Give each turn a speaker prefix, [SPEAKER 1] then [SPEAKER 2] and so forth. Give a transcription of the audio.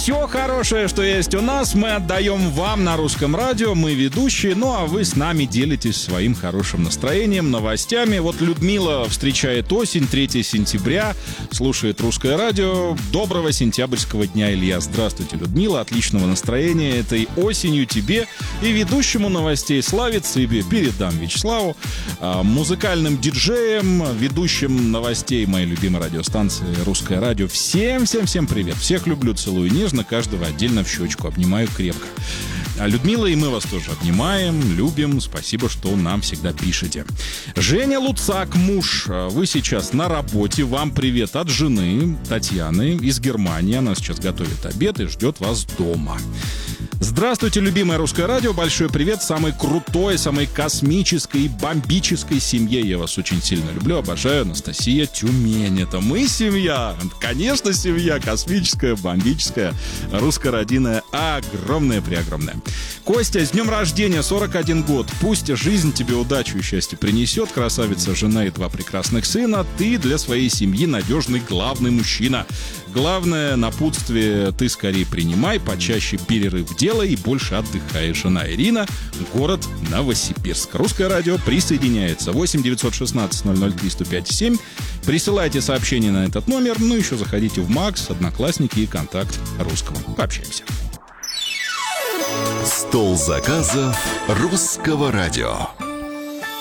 [SPEAKER 1] Все хорошее, что есть у нас, мы отдаем вам на Русском радио. Мы ведущие, ну а вы с нами делитесь своим хорошим настроением, новостями. Вот Людмила встречает осень, 3 сентября, слушает Русское радио. Доброго сентябрьского дня, Илья. Здравствуйте, Людмила. Отличного настроения этой осенью тебе и ведущему новостей Славе Цыбе. Передам Вячеславу, музыкальным диджеем, ведущим новостей моей любимой радиостанции Русское радио. Всем привет. Всех люблю, целую нежно, каждого отдельно в щечку. Обнимаю крепко. Людмила, и мы вас тоже обнимаем, любим. Спасибо, что нам всегда пишете. Женя Луцак, муж, вы сейчас на работе. Вам привет от жены Татьяны из Германии. Она сейчас готовит обед и ждет вас дома. Здравствуйте, любимое Русское радио. Большой привет самой крутой, самой космической и бомбической семье. Я вас очень сильно люблю, обожаю. Анастасия, Тюмень. Это мы семья. Конечно, семья космическая, бомбическая, русско-родиная, огромная-преогромная. Костя, с днем рождения, 41 год. Пусть жизнь тебе удачу и счастье принесет. Красавица жена и 2 прекрасных сына. Ты для своей семьи надежный главный мужчина. Главное напутствие ты скорее принимай, почаще перерыв делай и больше отдыхай. Жена Ирина, город Новосибирск. Русское радио присоединяется. 8 916 003 105 7. Присылайте сообщения на этот номер. Ну, еще заходите в Макс, Одноклассники и Контакт Русского. Пообщаемся.
[SPEAKER 2] Стол заказов Русского радио.